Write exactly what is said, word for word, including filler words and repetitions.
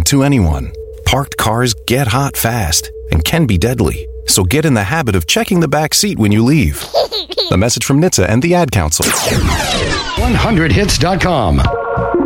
to anyone. Parked cars get hot fast and can be deadly. So get in the habit of checking the back seat when you leave. A message from N H T S A and the Ad Council. one hundred hits dot com.